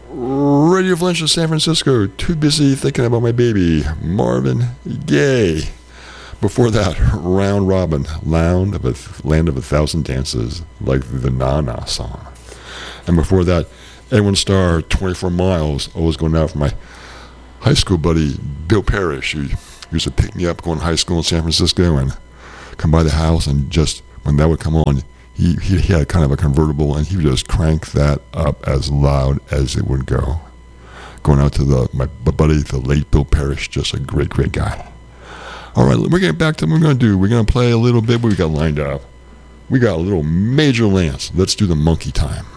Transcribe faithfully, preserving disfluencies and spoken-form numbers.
Radio Valencia, San Francisco, Too Busy Thinking About My Baby, Marvin Gaye. Before that, Round Robin, Land of a, Land of a Thousand Dances, like the Na-Na song. And before that, Edwin Starr, twenty-four miles, always going out for my high school buddy, Bill Parrish, who used to pick me up going to high school in San Francisco and come by the house, and just, when that would come on, he, he, he had kind of a convertible, and he would just crank that up as loud as it would go. Going out to the my buddy, the late Bill Parrish, just a great, great guy. All right, we're getting back to what we're going to do. We're going to play a little bit what we got lined up. We got a little Major Lance. Let's do the monkey time.